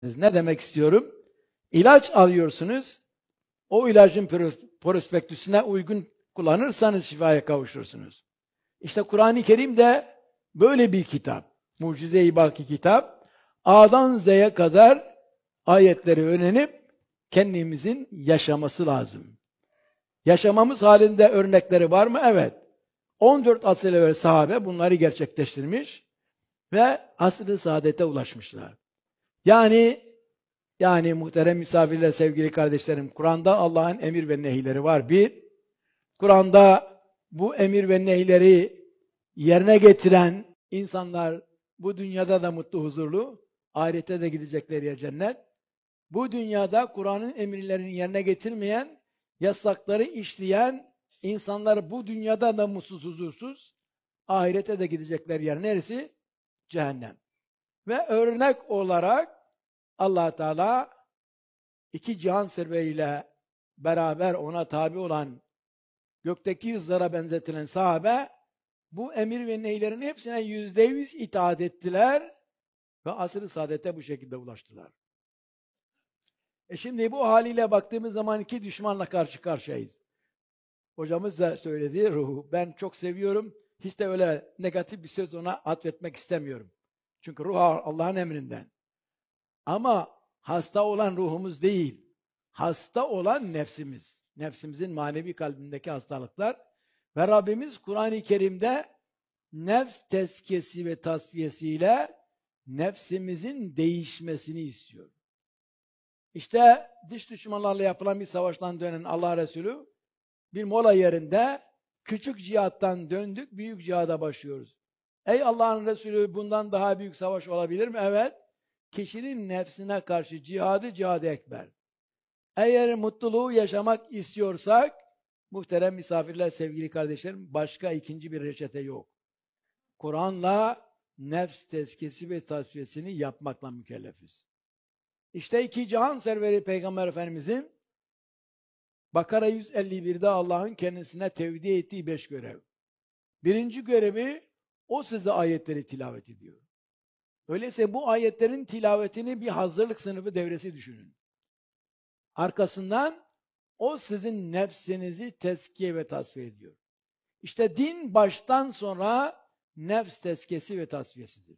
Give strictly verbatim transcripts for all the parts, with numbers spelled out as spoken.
Ne demek istiyorum? İlaç alıyorsunuz. O ilacın prospektüsüne uygun kullanırsanız şifaya kavuşursunuz. İşte Kur'an-ı Kerim de böyle bir kitap. Mucize-i Baki kitap. A'dan Z'ye kadar ayetleri öğrenip kendimizin yaşaması lazım. Yaşamamız halinde örnekleri var mı? Evet. on dört asır evvel sahabe bunları gerçekleştirmiş ve asr-ı saadete ulaşmışlar. Yani yani muhterem misafirler, sevgili kardeşlerim, Kur'an'da Allah'ın emir ve nehirleri var. Bir, Kur'an'da bu emir ve nehirleri yerine getiren insanlar bu dünyada da mutlu, huzurlu, ahirete de gidecekleri yer cennet. Bu dünyada Kur'an'ın emirlerini yerine getirmeyen, yasakları işleyen insanlar bu dünyada da mutsuz, huzursuz, ahirete de gidecekler yer neresi? Cehennem. Ve örnek olarak Allah Teala iki cihan serveriyle beraber ona tabi olan gökteki yıldızlara benzetilen sahabe bu emir ve nehirlerin hepsine yüzde yüz itaat ettiler ve asr-ı saadete bu şekilde ulaştılar. E şimdi bu haliyle baktığımız zaman iki düşmanla karşı karşıyayız. Hocamız da söyledi, ruhu ben çok seviyorum. Hiç de öyle negatif bir söz ona atfetmek istemiyorum. Çünkü ruh Allah'ın emrinden. Ama hasta olan ruhumuz değil, hasta olan nefsimiz. Nefsimizin manevi kalbindeki hastalıklar. Ve Rabbimiz Kur'an-ı Kerim'de nefs tezkiyesi ve tasfiyesiyle nefsimizin değişmesini istiyor. İşte dış düşmanlarla yapılan bir savaştan dönen Allah Resulü bir mola yerinde küçük cihattan döndük, büyük cihada başlıyoruz. Ey Allah'ın Resulü, bundan daha büyük savaş olabilir mi? Evet. Kişinin nefsine karşı cihadı cihad-ı ekber. Eğer mutluluğu yaşamak istiyorsak, muhterem misafirler, sevgili kardeşlerim, başka ikinci bir reçete yok. Kur'an'la nefs tezkiyesi ve tasfiyesini yapmakla mükellefiz. İşte iki cihan serveri Peygamber Efendimizin Bakara yüz elli bir'de Allah'ın kendisine tevdi ettiği beş görev. Birinci görevi, o size ayetleri tilavet ediyor. Öyleyse bu ayetlerin tilavetini bir hazırlık sınıfı devresi düşünün. Arkasından o sizin nefsinizi tezkiye ve tasfiye ediyor. İşte din baştan sonra nefs tezkiyesi ve tasfiyesidir.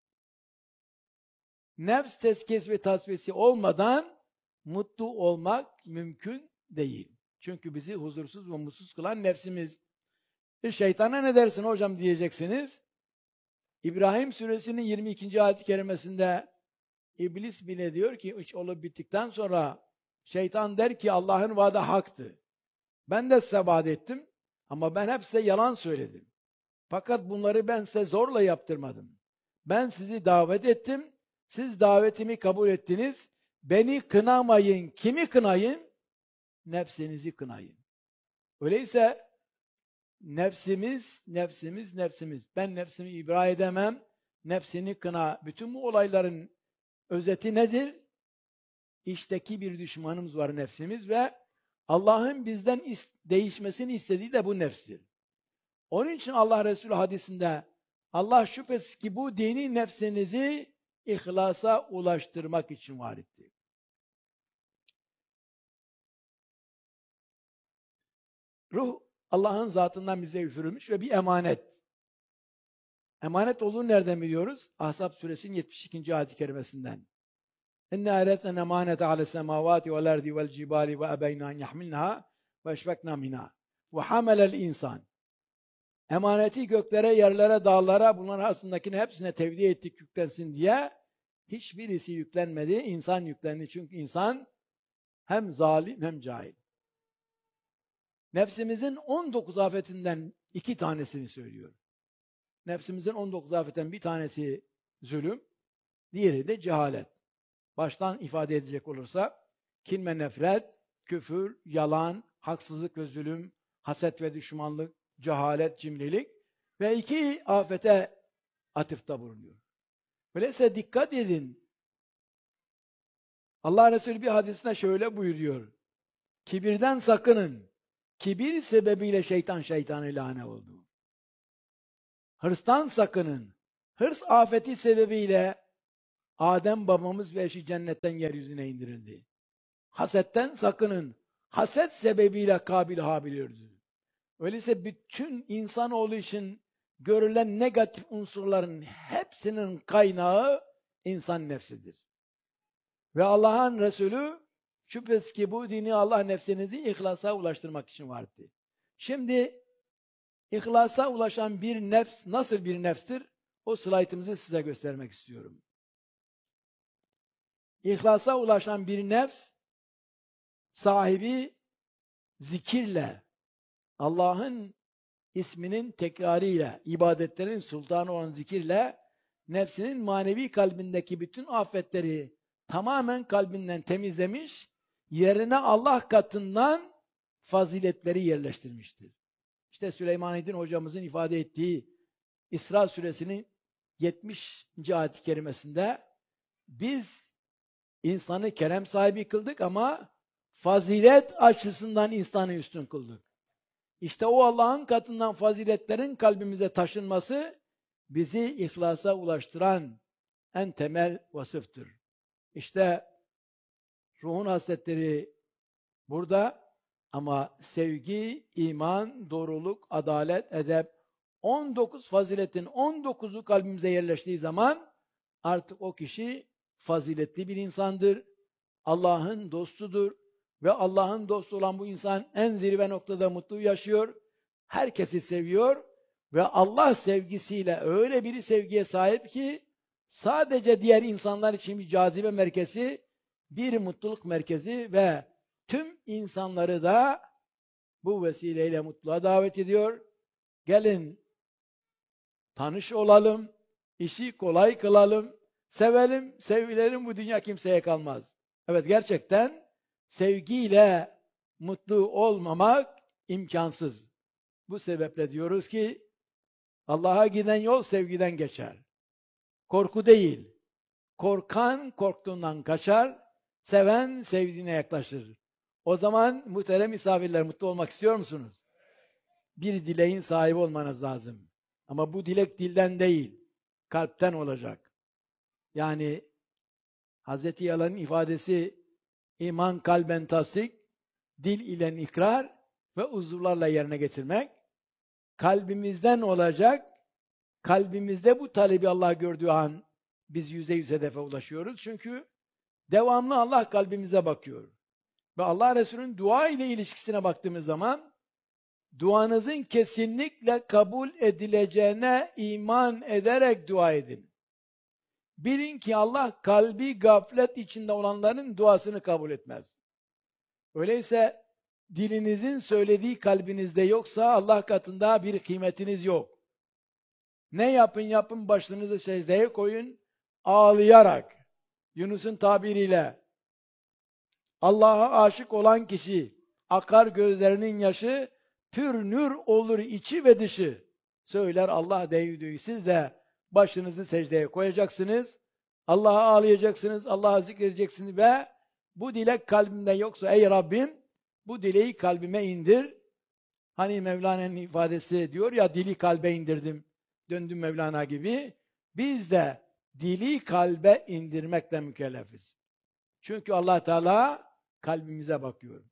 Nefs tezkiyesi ve tasfiyesi olmadan mutlu olmak mümkün değil. Çünkü bizi huzursuz ve mutsuz kılan nefsimiz. E şeytana ne dersin hocam diyeceksiniz. İbrahim suresinin yirmi ikinci ayet-i kerimesinde İblis bile diyor ki iş olup bittikten sonra şeytan der ki Allah'ın vaadi haktı. Ben de size vaat ettim ama ben hep size yalan söyledim. Fakat bunları ben size zorla yaptırmadım. Ben sizi davet ettim. Siz davetimi kabul ettiniz. Beni kınamayın. Kimi kınayın? Nefsinizi kınayın. Öyleyse nefsimiz, nefsimiz, nefsimiz. Ben nefsimi ibra edemem. Nefsini kına. Bütün bu olayların özeti nedir? İçteki bir düşmanımız var, nefsimiz, ve Allah'ın bizden is- değişmesini istediği de bu nefstir. Onun için Allah Resulü hadisinde Allah şüphesiz ki bu dini nefsinizi ihlasa ulaştırmak için var etti. Ruh Allah'ın zatından bize üfürülmüş ve bir emanet. Emanet olduğunu nereden biliyoruz? Ahzab suresinin yetmiş ikinci ayet-i kerimesinden. İnna eretna emanete ale semavati vel ardi vel cibali ve ebeyna en yahmilnaha ve eşfekna minha ve hamelel insan. Emaneti göklere, yerlere, dağlara, bunların arasındakini hepsine tevdi ettik yüklensin diye hiçbirisi yüklenmedi. İnsan yüklendi. Çünkü insan hem zalim hem cahil. Nefsimizin on dokuz afetinden iki tanesini söylüyor. Nefsimizin on dokuz afetinden bir tanesi zulüm, diğeri de cehalet. Baştan ifade edecek olursa kin ve nefret, küfür, yalan, haksızlık ve zulüm, haset ve düşmanlık, cehalet, cimrilik ve iki afete atıfta bulunuyor. Öyleyse dikkat edin. Allah Resulü bir hadisinde şöyle buyuruyor. Kibirden sakının. Kibir sebebiyle şeytan şeytanı ilane oldu. Hırstan sakının. Hırs afeti sebebiyle Adem babamız ve eşi cennetten yeryüzüne indirildi. Hasetten sakının. Haset sebebiyle Kabil Habil öldü. Öyleyse bütün insanoğlu için görülen negatif unsurların hepsinin kaynağı insan nefsidir. Ve Allah'ın Resulü şüphesiz ki bu dini Allah nefsinizi ihlasa ulaştırmak için vardı. Şimdi ihlasa ulaşan bir nefs nasıl bir nefstir? O slaytımızı size göstermek istiyorum. İhlasa ulaşan bir nefs sahibi zikirle, Allah'ın isminin tekrarıyla, ibadetlerin sultanı olan zikirle nefsinin manevi kalbindeki bütün afetleri tamamen kalbinden temizlemiş, yerine Allah katından faziletleri yerleştirmiştir. İşte Süleymanettin hocamızın ifade ettiği İsra suresinin yetmişinci ayet-i kerimesinde biz insanı kerem sahibi kıldık ama fazilet açısından insanı üstün kıldık. İşte o Allah'ın katından faziletlerin kalbimize taşınması bizi ihlasa ulaştıran en temel vasıftır. İşte ruhun hasletleri burada ama sevgi, iman, doğruluk, adalet, edep, on dokuz faziletin on dokuzu kalbimize yerleştiği zaman artık o kişi faziletli bir insandır. Allah'ın dostudur ve Allah'ın dostu olan bu insan en zirve noktada mutlu yaşıyor. Herkesi seviyor ve Allah sevgisiyle öyle bir sevgiye sahip ki sadece diğer insanlar için bir cazibe merkezi, bir mutluluk merkezi ve tüm insanları da bu vesileyle mutluluğa davet ediyor. Gelin tanış olalım, işi kolay kılalım, sevelim, sevilelim, bu dünya kimseye kalmaz. Evet, gerçekten sevgiyle mutlu olmamak imkansız. Bu sebeple diyoruz ki Allah'a giden yol sevgiden geçer. Korku değil. Korkan korktuğundan kaçar, seven sevdiğine yaklaşır. O zaman muhterem misafirler, mutlu olmak istiyor musunuz? Bir dileğin sahibi olmanız lazım. Ama bu dilek dilden değil, kalpten olacak. Yani Hazreti Yalan'ın ifadesi iman kalben tasdik, dil ile ikrar ve uzuvlarla yerine getirmek. Kalbimizden olacak. Kalbimizde bu talebi Allah gördüğü an biz yüzde yüz hedefe ulaşıyoruz. Çünkü devamlı Allah kalbimize bakıyor. Ve Allah Resulü'nün dua ile ilişkisine baktığımız zaman duanızın kesinlikle kabul edileceğine iman ederek dua edin. Bilin ki Allah kalbi gaflet içinde olanların duasını kabul etmez. Öyleyse dilinizin söylediği kalbinizde yoksa Allah katında bir kıymetiniz yok. Ne yapın yapın başınızı secdeye koyun, ağlayarak, Yunus'un tabiriyle, Allah'a aşık olan kişi, akar gözlerinin yaşı, pür nür olur içi ve dışı. Söyler Allah deyüdüğü. Siz de başınızı secdeye koyacaksınız, Allah'a ağlayacaksınız, Allah'a zikredeceksiniz ve bu dilek kalbimde yoksa ey Rabbim, bu dileği kalbime indir. Hani Mevlana'nın ifadesi diyor ya, dili kalbe indirdim, döndüm Mevlana gibi. Biz de dili kalbe indirmekle mükellefiz. Çünkü Allah Teala kalbimize bakıyor.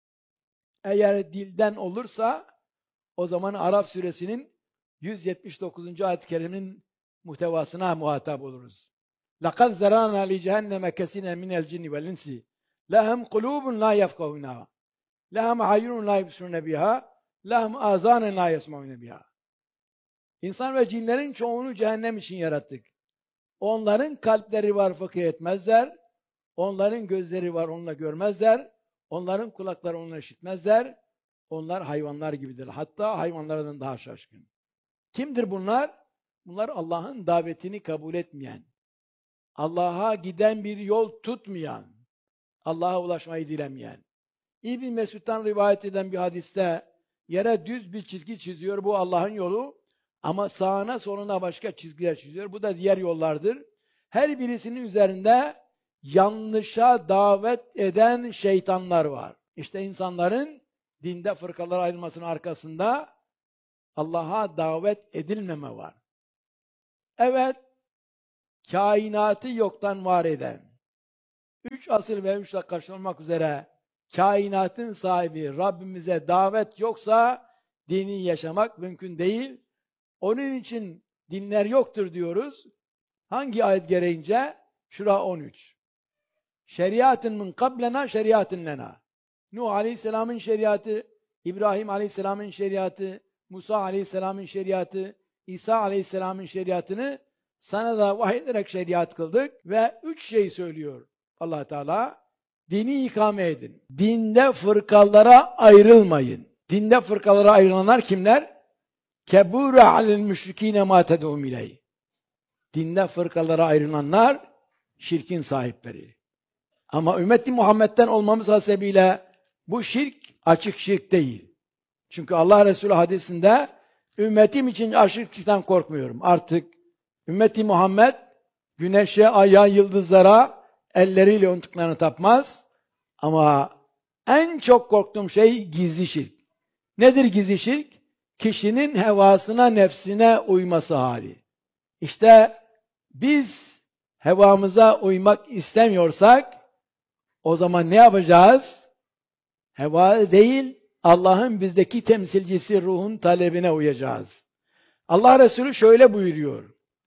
Eğer dilden olursa o zaman Araf suresinin yüz yetmiş dokuzuncu ayet-i kerimenin muhtevasına muhatap oluruz. لَقَدْ زَرَانَا لِجَهَنَّمَ كَسِيرًا مِنَ الْجِنِّ وَالْاِنْسِ لَهُمْ قُلُوبٌ لَا يَفْقَهُونَهَا لَهُمْ عَيُّنٌ لَا يُبْصِرُونَ بِهَا لَهُمْ آذَانٌ لَا يَسْمَعُونَ بِهَا. İnsan ve cinlerin çoğunu cehennem için yarattık. Onların kalpleri var, fıkıh etmezler. Onların gözleri var, onunla görmezler. Onların kulakları onunla işitmezler. Onlar hayvanlar gibidir. Hatta hayvanlardan daha şaşkın. Kimdir bunlar? Bunlar Allah'ın davetini kabul etmeyen, Allah'a giden bir yol tutmayan, Allah'a ulaşmayı dilemeyen. İbn Mesud'dan rivayet eden bir hadiste yere düz bir çizgi çiziyor. Bu Allah'ın yolu. Ama sağına soluna başka çizgiler çiziyor. Bu da diğer yollardır. Her birisinin üzerinde yanlışa davet eden şeytanlar var. İşte insanların dinde fırkalara ayrılmasının arkasında Allah'a davet edilmeme var. Evet, kainatı yoktan var eden, üç asır ve üç dakika olmak üzere kainatın sahibi Rabbimize davet yoksa dini yaşamak mümkün değil. Onun için dinler yoktur diyoruz. Hangi ayet gereğince? Şura on üç. Şeriatın min kablena şeriatın lena. Nuh Aleyhisselam'ın şeriatı, İbrahim Aleyhisselam'ın şeriatı, Musa Aleyhisselam'ın şeriatı, İsa Aleyhisselam'ın şeriatını sana da vahyederek şeriat kıldık ve üç şey söylüyor Allah Teala. Dini ikame edin. Dinde fırkalara ayrılmayın. Dinde fırkalara ayrılanlar kimler? Kebûre alel müşrikîne mâ ted'ûm ileyh. Dinde fırkalara ayrılanlar şirkin sahipleri. Ama ümmeti Muhammed'den olmamız hasebiyle bu şirk açık şirk değil. Çünkü Allah Resulü hadisinde ümmetim için aşırılıktan korkmuyorum. Artık ümmeti Muhammed güneşe, aya, yıldızlara elleriyle unuttuklarını tapmaz. Ama en çok korktuğum şey gizli şirk. Nedir gizli şirk? Kişinin hevasına, nefsine uyması hali. İşte biz hevamıza uymak istemiyorsak o zaman ne yapacağız? Heva değil, Allah'ın bizdeki temsilcisi ruhun talebine uyacağız. Allah Resulü şöyle buyuruyor.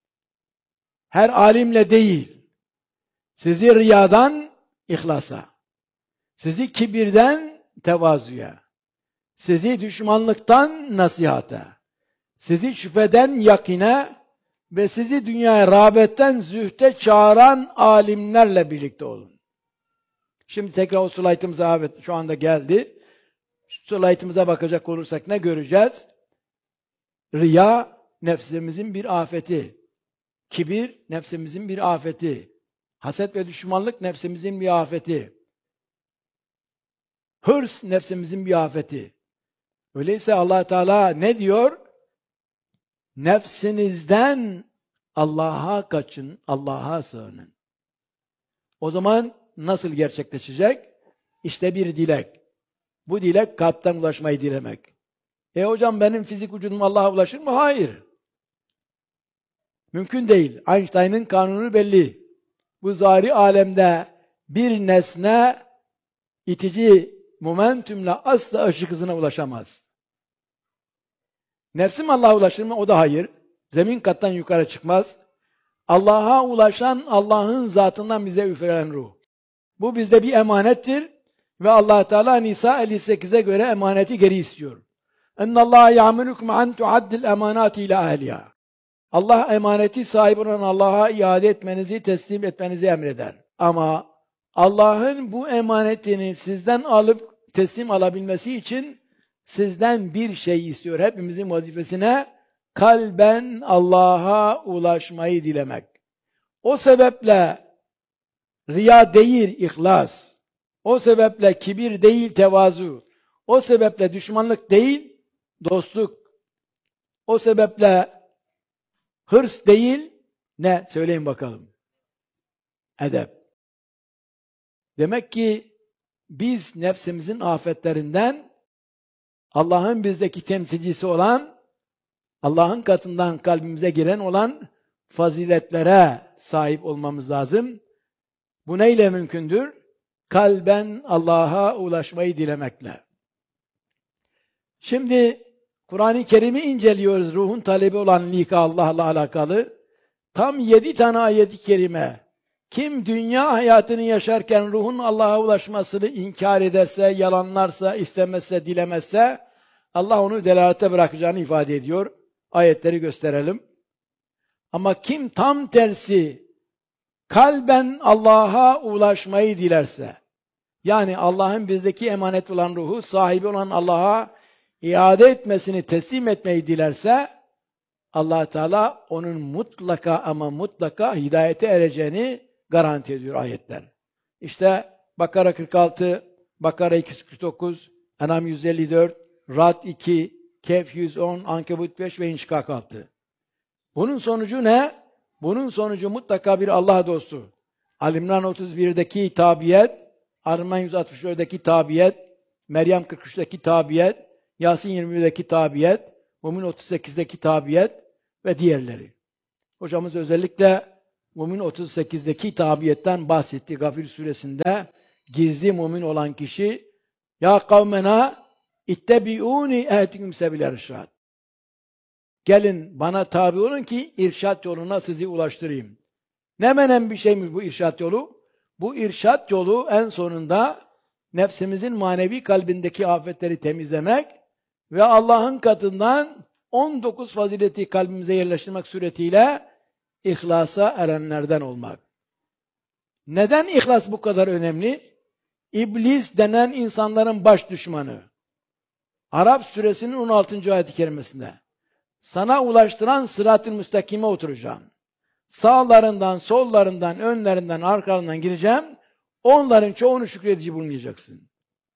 Her alimle değil, sizi riyadan ihlasa, sizi kibirden tevazuya, sizi düşmanlıktan nasihate, sizi şüpheden yakine ve sizi dünyaya rağbetten zühte çağıran alimlerle birlikte olun. Şimdi tekrar o slaytımıza, evet şu anda geldi. Slaytımıza bakacak olursak ne göreceğiz? Riya nefsimizin bir afeti. Kibir nefsimizin bir afeti. Haset ve düşmanlık nefsimizin bir afeti. Hırs nefsimizin bir afeti. Öyleyse Allah Teala ne diyor? Nefsinizden Allah'a kaçın, Allah'a sığının. O zaman nasıl gerçekleşecek? İşte bir dilek. Bu dilek kalpten ulaşmayı dilemek. E hocam benim fizik vücudum Allah'a ulaşır mı? Hayır. Mümkün değil. Einstein'ın kanunu belli. Bu zahiri alemde bir nesne itici momentumla asla ışık hızına ulaşamaz. Nefsim Allah'a ulaşır mı? O da hayır. Zemin kattan yukarı çıkmaz. Allah'a ulaşan Allah'ın zatından bize üflenen ruh. Bu bizde bir emanettir ve Allah Teala Nisa elli sekize göre emaneti geri istiyor. Ennallaha ya'murukum an tu'addil emanati ila ehliha. Allah emaneti sahibi olan Allah'a iade etmenizi, teslim etmenizi emreder. Ama Allah'ın bu emanetini sizden alıp teslim alabilmesi için sizden bir şey istiyor. Hepimizin vazifesine kalben Allah'a ulaşmayı dilemek. O sebeple riya değil ihlas, o sebeple kibir değil tevazu, o sebeple düşmanlık değil dostluk, o sebeple hırs değil ne? Söyleyin bakalım. Edep. Demek ki biz nefsimizin afetlerinden Allah'ın bizdeki temsilcisi olan, Allah'ın katından kalbimize giren olan faziletlere sahip olmamız lazım. Bu neyle mümkündür? Kalben Allah'a ulaşmayı dilemekle. Şimdi Kur'an-ı Kerim'i inceliyoruz. Ruhun talebi olan lika Allah'la alakalı. Tam yedi tane ayet-i kerime. Kim dünya hayatını yaşarken ruhun Allah'a ulaşmasını inkar ederse, yalanlarsa, istemezse, dilemezse Allah onu delalete bırakacağını ifade ediyor. Ayetleri gösterelim. Ama kim tam tersi kalben Allah'a ulaşmayı dilerse, yani Allah'ın bizdeki emanet olan ruhu sahibi olan Allah'a iade etmesini, teslim etmeyi dilerse Allah Teala onun mutlaka ama mutlaka hidayete ereceğini garanti ediyor ayetler. İşte Bakara kırk altı, Bakara iki yüz kırk dokuz, En'am yüz elli dört, Ra'd iki, Kehf yüz on, Ankebut beş ve İnşikak altı. Bunun sonucu ne? Bunun sonucu mutlaka bir Allah dostu. Ali-İmran otuz birdeki tabiyet, Arman yüz altmış dörtteki tabiyet, Meryem kırk üçteki tabiyet, Yasin yirmi birdeki tabiyet, Mümin otuz sekizdeki tabiyet ve diğerleri. Hocamız özellikle Mümin otuz sekizdeki tabiyetten bahsetti Gafir suresinde. Gizli mümin olan kişi ya kavmena ittebiuni ehdikum sebil irşad. Gelin bana tabi olun ki irşat yoluna sizi ulaştırayım. Ne menen bir şeymiş bu irşat yolu? Bu irşat yolu en sonunda nefsimizin manevi kalbindeki afetleri temizlemek ve Allah'ın katından on dokuz fazileti kalbimize yerleştirmek suretiyle ihlasa erenlerden olmak. Neden ihlas bu kadar önemli? İblis denen insanların baş düşmanı. Arap suresinin on altıncı ayet-i kerimesinde sana ulaştıran sırat-ı müstakime oturacağım. Sağlarından, sollarından, önlerinden, arkalarından gireceğim. Onların çoğunu şükredici bulmayacaksın.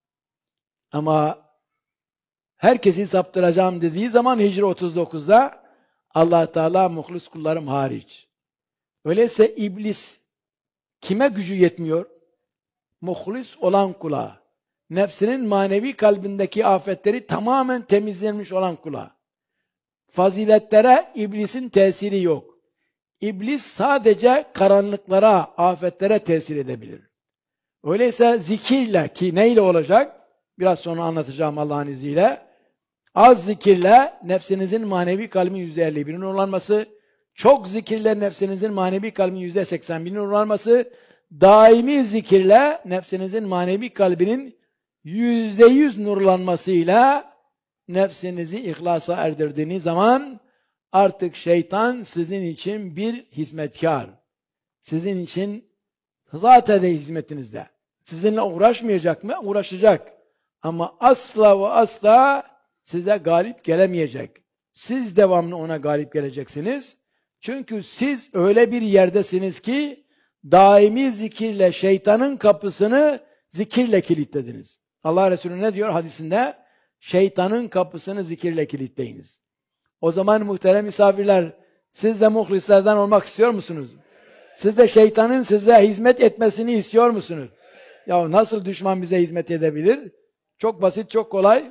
Ama herkesi saptıracağım dediği zaman Hicr otuz dokuzda Allah Teala muhlis kullarım hariç. Öyleyse iblis kime gücü yetmiyor? Muhlis olan kula. Nefsinin manevi kalbindeki afetleri tamamen temizlenmiş olan kula. Faziletlere iblisin tesiri yok. İblis sadece karanlıklara, afetlere tesir edebilir. Öyleyse zikirle, ki neyle olacak? Biraz sonra anlatacağım Allah'ın izniyle. Az zikirle nefsinizin manevi kalbin yüzde elli birinin nurlanması, çok zikirle nefsinizin manevi kalbin yüzde seksen birinin nurlanması, daimi zikirle nefsinizin manevi kalbinin yüzde yüz nurlanmasıyla nefsinizi ihlasa erdirdiğiniz zaman artık şeytan sizin için bir hizmetkar. Sizin için zaten de hizmetinizde. Sizinle uğraşmayacak mı? Uğraşacak. Ama asla ve asla size galip gelemeyecek. Siz devamlı ona galip geleceksiniz. Çünkü siz öyle bir yerdesiniz ki daimi zikirle şeytanın kapısını zikirle kilitlediniz. Allah Resulü ne diyor hadisinde? Şeytanın kapısını zikirle kilitleyiniz. O zaman muhterem misafirler, siz de muhlislerden olmak istiyor musunuz? Siz de şeytanın size hizmet etmesini istiyor musunuz? Ya nasıl düşman bize hizmet edebilir? Çok basit, çok kolay.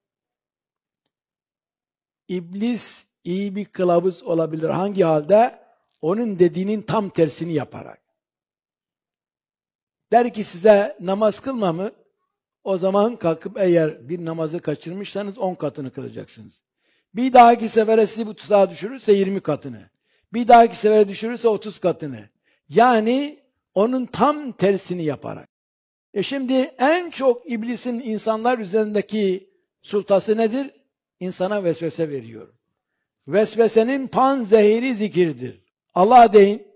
İblis iyi bir kılavuz olabilir. Hangi halde? Onun dediğinin tam tersini yaparak. Der ki size namaz kılma mı? O zaman kalkıp eğer bir namazı kaçırmışsanız on katını kılacaksınız. Bir dahaki sefere sizi bu tuzağa düşürürse yirmi katını. Bir dahaki sefere düşürürse otuz katını. Yani onun tam tersini yaparak. E şimdi en çok iblisin insanlar üzerindeki sultası nedir? İnsana vesvese veriyor. Vesvesenin panzehiri zikirdir. Allah deyin.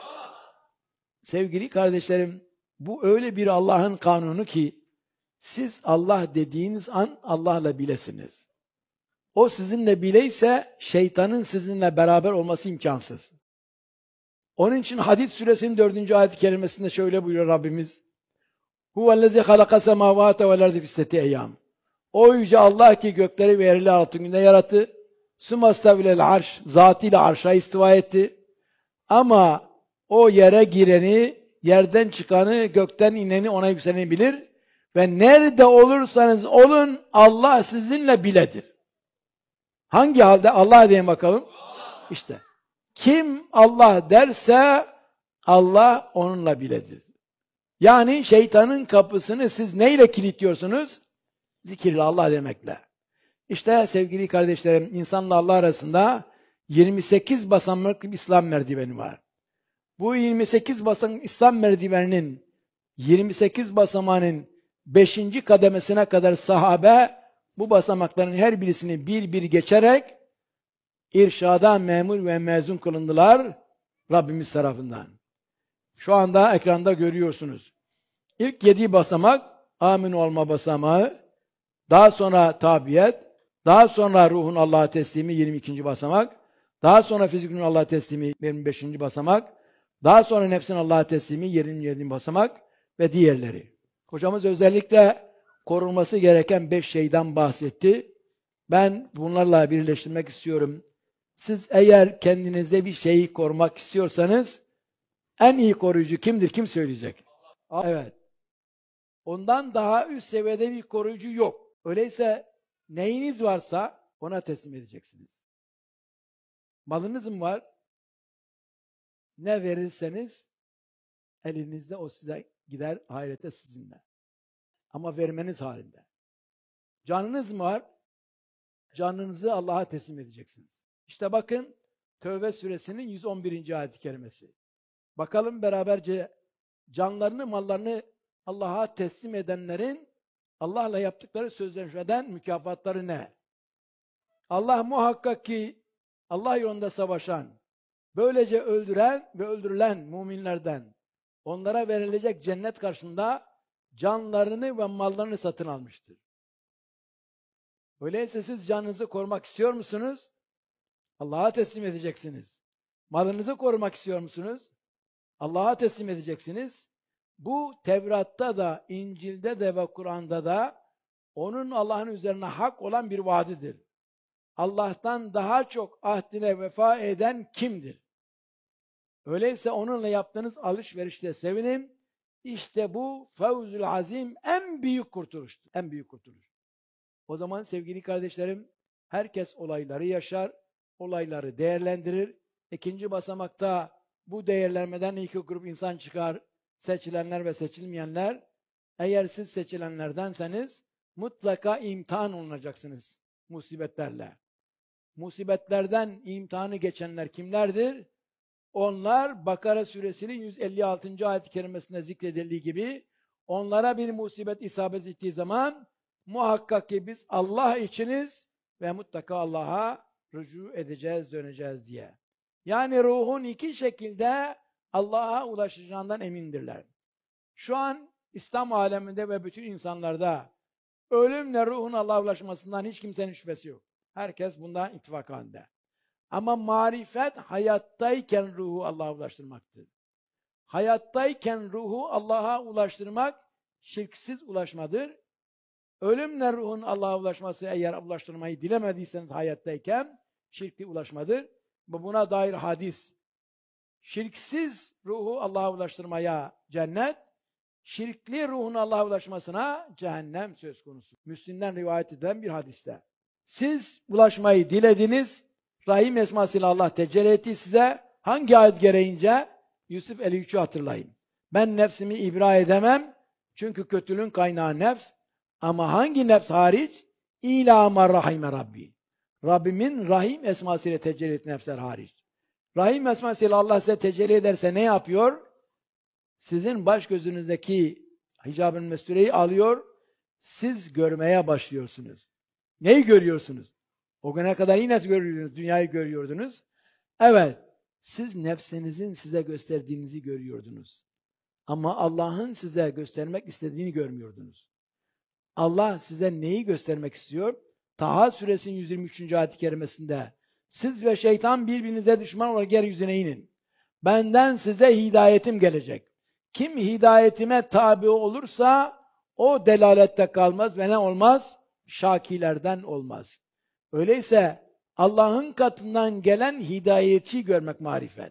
Sevgili kardeşlerim, bu öyle bir Allah'ın kanunu ki siz Allah dediğiniz an Allah'la bilesiniz. O sizinle bileyse şeytanın sizinle beraber olması imkansız. Onun için Hadid suresinin dördüncü ayet-i kerimesinde şöyle buyuruyor Rabbimiz. Huvellezî halaka semâvâte vel ardı fi sitteti eyyâm. O yüce Allah ki gökleri ve yeri altı günde yarattı. Sümastavilel arş, zatıyla arşa istiva etti. Ama o yere gireni, yerden çıkanı, gökten ineni, ona yükseleni bilir. Ve nerede olursanız olun Allah sizinle biledir. Hangi halde? Allah diye bakalım. Allah. İşte kim Allah derse Allah onunla biledir. Yani şeytanın kapısını siz neyle kilitliyorsunuz? Zikirle, Allah demekle. İşte sevgili kardeşlerim, insanla Allah arasında yirmi sekiz basamaklı bir İslam merdiveni var. Bu yirmi sekiz basamak İslam merdiveninin yirmi sekiz basamağının beşinci kademesine kadar sahabe bu basamakların her birisini bir bir geçerek irşada memur ve mezun kılındılar Rabbimiz tarafından. Şu anda ekranda görüyorsunuz. İlk yedi basamak amin olma basamağı, daha sonra tabiyet, daha sonra ruhun Allah'a teslimi yirmi ikinci basamak, daha sonra fizikün Allah'a teslimi yirmi beşinci basamak, daha sonra nefsin Allah'a teslimi yirmi yedinci basamak ve diğerleri. Hocamız özellikle korunması gereken beş şeyden bahsetti. Ben bunlarla birleştirmek istiyorum. Siz eğer kendinizde bir şeyi korumak istiyorsanız en iyi koruyucu kimdir? Kim söyleyecek? Evet. Ondan daha üst seviyede bir koruyucu yok. Öyleyse neyiniz varsa ona teslim edeceksiniz. Malınız mı var? Ne verirseniz elinizde o size gider, ahirete sizinle. Ama vermeniz halinde. Canınız mı var? Canınızı Allah'a teslim edeceksiniz. İşte bakın Tevbe suresinin yüz on birinci ayet-i kerimesi. Bakalım beraberce canlarını, mallarını Allah'a teslim edenlerin Allah'la yaptıkları sözleşmeden mükafatları ne? Allah muhakkak ki Allah yolunda savaşan, böylece öldüren ve öldürülen müminlerden onlara verilecek cennet karşısında canlarını ve mallarını satın almıştır. Öyleyse siz canınızı korumak istiyor musunuz? Allah'a teslim edeceksiniz. Malınızı korumak istiyor musunuz? Allah'a teslim edeceksiniz. Bu Tevrat'ta da, İncil'de de ve Kur'an'da da onun Allah'ın üzerine hak olan bir vaadidir. Allah'tan daha çok ahdine vefa eden kimdir? Öyleyse onunla yaptığınız alışverişte sevinin. İşte bu fevzül azim, en büyük kurtuluştur. En büyük kurtuluş. O zaman sevgili kardeşlerim, herkes olayları yaşar, olayları değerlendirir. İkinci basamakta bu değerlenmeden iki grup insan çıkar. Seçilenler ve seçilmeyenler. Eğer siz seçilenlerdenseniz mutlaka imtihan olunacaksınız musibetlerle. Musibetlerden imtihanı geçenler kimlerdir? Onlar Bakara suresinin yüz elli altıncı ayet-i kerimesinde zikredildiği gibi onlara bir musibet isabet ettiği zaman muhakkak ki biz Allah içiniz ve mutlaka Allah'a rücu edeceğiz, döneceğiz diye. Yani ruhun iki şekilde Allah'a ulaşacağından emindirler. Şu an İslam aleminde ve bütün insanlarda ölümle ruhun Allah'a ulaşmasından hiç kimsenin şüphesi yok. Herkes bundan ittifak halinde. Ama marifet hayattayken ruhu Allah'a ulaştırmaktır. Hayattayken ruhu Allah'a ulaştırmak şirksiz ulaşmadır. Ölümle ruhun Allah'a ulaşması, eğer ulaştırmayı dilemediyseniz hayattayken şirkli ulaşmadır. Bu buna dair hadis. Şirksiz ruhu Allah'a ulaştırmaya cennet, şirkli ruhun Allah'a ulaşmasına cehennem söz konusu. Müslim'den rivayet edilen bir hadiste. Siz ulaşmayı dilediniz, Rahim esmasıyla Allah tecelli etti size. Hangi ayet gereğince? Yusuf elli üçü hatırlayın. Ben nefsimi ibra edemem, çünkü kötülüğün kaynağı nefs. Ama hangi nefs hariç? İlâ ma rahime Rabbi. Rabbimin Rahim esmasıyla tecelli ettiği nefsler hariç. Rahim esmasıyla Allah size tecelli ederse ne yapıyor? Sizin baş gözünüzdeki hicab-ı mestureyi alıyor, siz görmeye başlıyorsunuz. Neyi görüyorsunuz? O güne kadar yine görüyordunuz, dünyayı görüyordunuz. Evet, siz nefsinizin size gösterdiğinizi görüyordunuz. Ama Allah'ın size göstermek istediğini görmüyordunuz. Allah size neyi göstermek istiyor? Taha suresinin yüz yirmi üçüncü ayet-i kerimesinde siz ve şeytan birbirinize düşman olarak yeryüzüne inin. Benden size hidayetim gelecek. Kim hidayetime tabi olursa o delalette kalmaz ve ne olmaz? Şakilerden olmaz. Öyleyse Allah'ın katından gelen hidayetçi görmek marifet.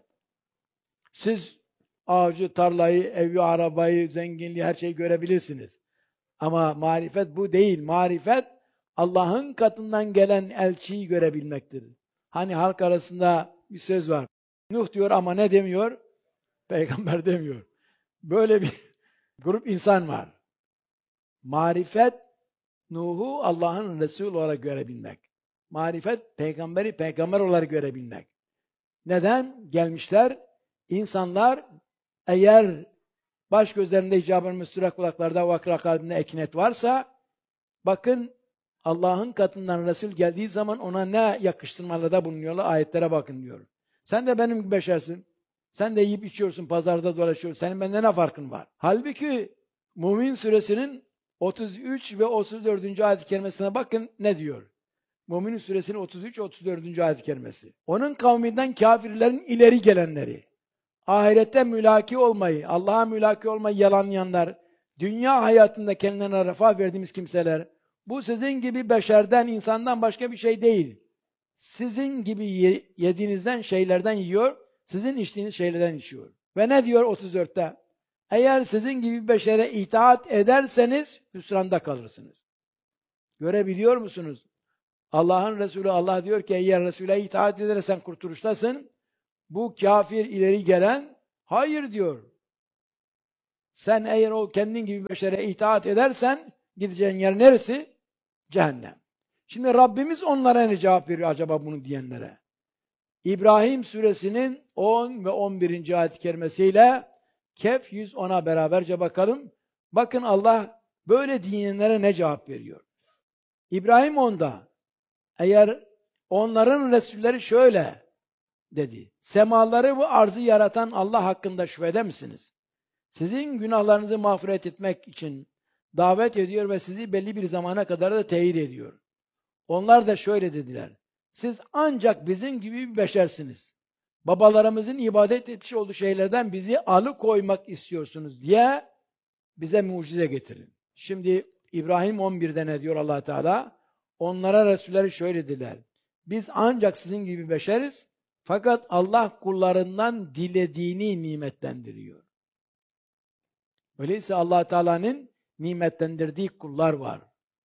Siz ağacı, tarlayı, evi, arabayı, zenginliği, her şeyi görebilirsiniz. Ama marifet bu değil. Marifet Allah'ın katından gelen elçiyi görebilmektir. Hani halk arasında bir söz var. Nuh diyor ama ne demiyor? Peygamber demiyor. Böyle bir grup insan var. Marifet, Nuh'u Allah'ın Resulü olarak görebilmek. Marifet, peygamberi peygamber olarak görebilmek. Neden? Gelmişler, insanlar eğer baş gözlerinde hicab-ı müstürak, kulaklarda vakra, kalbinde ekinet varsa, bakın Allah'ın katından Resul geldiği zaman ona ne yakıştırmalarda bulunuyorlar, ayetlere bakın diyor. Sen de benim gibi beşersin. Sen de yiyip içiyorsun, pazarda dolaşıyorsun. Senin benden ne farkın var? Halbuki Mümin suresinin otuz üç ve otuz dördüncü ayet-i kerimesine bakın ne diyor? Mümin suresinin otuz üç otuz dördüncü ayet-i kerimesi. Onun kavminden kafirlerin ileri gelenleri, ahirette mülaki olmayı, Allah'a mülaki olmayı yalanlayanlar, dünya hayatında kendilerine refah verdiğimiz kimseler, bu sizin gibi beşerden, insandan başka bir şey değil. Sizin gibi yediğinizden şeylerden yiyor, sizin içtiğiniz şeylerden içiyor. Ve ne diyor otuz dörtte? Eğer sizin gibi beşere itaat ederseniz hüsranda kalırsınız. Görebiliyor musunuz? Allah'ın Resulü Allah diyor ki eğer Resul'e itaat edersen kurtuluştasın. Bu kafir ileri gelen hayır diyor. Sen eğer o kendin gibi beşere itaat edersen gideceğin yer neresi? Cehennem. Şimdi Rabbimiz onlara ne cevap veriyor acaba bunu diyenlere? İbrahim suresinin on ve on birinci ayet-i kerimesiyle Kehf yüz ona beraberce bakalım. Bakın Allah böyle diyenlere ne cevap veriyor? İbrahim onda, eğer onların Resulleri şöyle dedi. Semaları ve arzı yaratan Allah hakkında şüphede misiniz? Sizin günahlarınızı mağfiret etmek için davet ediyor ve sizi belli bir zamana kadar da teyit ediyor. Onlar da şöyle dediler. Siz ancak bizim gibi bir beşersiniz. Babalarımızın ibadet etmiş olduğu şeylerden bizi alıkoymak istiyorsunuz diye bize mucize getirin. Şimdi İbrahim on birde ne diyor Allah Teala? Onlara Resulleri şöyle dediler. Biz ancak sizin gibi beşeriz. Fakat Allah kullarından dilediğini nimetlendiriyor. Öyleyse Allah Teala'nın nimetlendirdiği kullar var.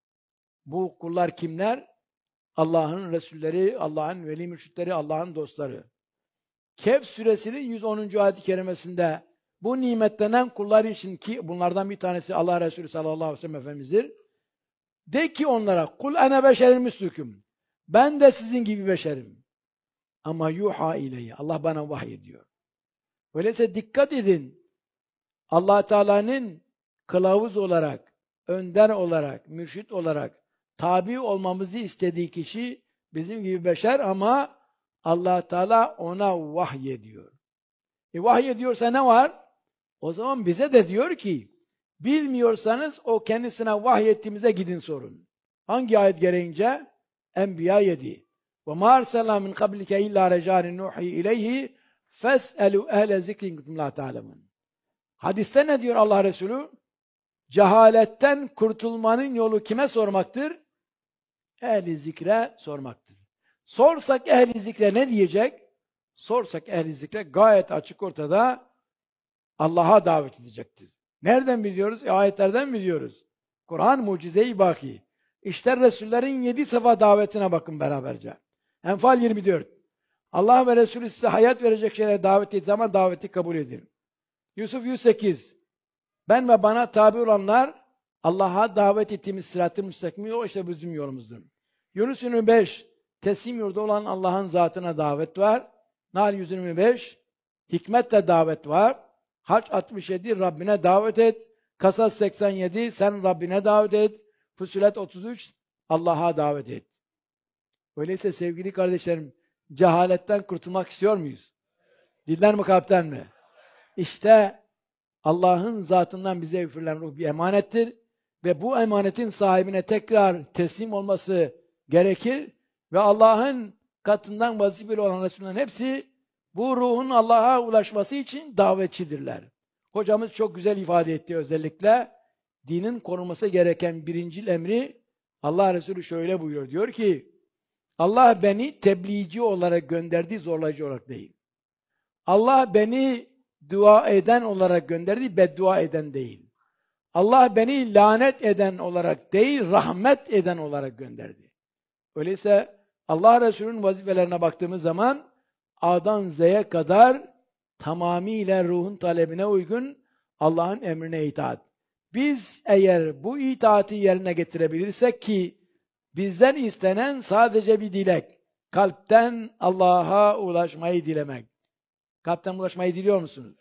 Bu kullar kimler? Allah'ın Resulleri, Allah'ın veli mürşitleri, Allah'ın dostları. Kehf suresinin yüz onuncu ayet-i kerimesinde bu nimetlenen kullar için, ki bunlardan bir tanesi Allah Resulü sallallahu aleyhi ve sellem Efendimiz'dir. De ki onlara, kul ene beşerin mislüküm. Ben de sizin gibi beşerim. Ama yuha ileyhi. Allah bana vahyediyor. Öyleyse dikkat edin. Allah Teala'nın kılavuz olarak, önder olarak, mürşit olarak tabi olmamızı istediği kişi bizim gibi beşer ama Allah Teala ona vahyediyor. E vahyediyorsa ne var? O zaman bize de diyor ki, bilmiyorsanız o kendisine vahyettiğimize gidin sorun. Hangi ayet gereğince? Enbiya yedi. وَمَا أَرْسَلْنَا مِنْ قَبْلِكَ اِلَّا رَجَالٍ نُوحِي اِلَيْهِ فَاسْأَلُوا اَهْلَ ذِكْرٍ كُنْتُمْ لَا تَعْلَمُونَ. Hadiste ne diyor Allah Resulü? Cehaletten kurtulmanın yolu kime sormaktır? Ehli zikre sormaktır. Sorsak ehli zikre ne diyecek? Sorsak ehli zikre gayet açık ortada Allah'a davet edecektir. Nereden biliyoruz? E, ayetlerden biliyoruz. Kur'an mucize-i baki. İşte Resullerin yedi sefa davetine bakın beraberce. Enfal yirmi dört. Allah ve Resulü size hayat verecek şeylere davet ettiği zaman daveti kabul edin. Yusuf yüz sekiz. Ben ve bana tabi olanlar Allah'a davet ettiğimiz sırat-ı müstakimi, o işte bizim yolumuzdur. Yunus yirmi beş. Teslim yurdu olan Allah'ın zatına davet var. Nahl yüz yirmi beş. Hikmetle davet var. Hac altmış yedi. Rabbine davet et. Kasas seksen yedi. Sen Rabbine davet et. Fusilet otuz üç. Allah'a davet et. Öyleyse sevgili kardeşlerim, cehaletten kurtulmak istiyor muyuz? Dilden mi, kalpten mi? İşte Allah'ın zatından bize üfürülen ruh bir emanettir ve bu emanetin sahibine tekrar teslim olması gerekir ve Allah'ın katından vazifeli olan Resullerin hepsi bu ruhun Allah'a ulaşması için davetçidirler. Hocamız çok güzel ifade etti, özellikle dinin korunması gereken birincil emri Allah Resulü şöyle buyuruyor. Diyor ki, Allah beni tebliğci olarak gönderdi, zorlayıcı olarak değil. Allah beni dua eden olarak gönderdi, beddua eden değil. Allah beni lanet eden olarak değil, rahmet eden olarak gönderdi. Öyleyse Allah Resulü'nün vazifelerine baktığımız zaman A'dan Z'ye kadar tamamıyla ruhun talebine uygun Allah'ın emrine itaat. Biz eğer bu itaati yerine getirebilirsek, ki bizden istenen sadece bir dilek, kalpten Allah'a ulaşmayı dilemek. Kalpten ulaşmayı diliyor musunuz?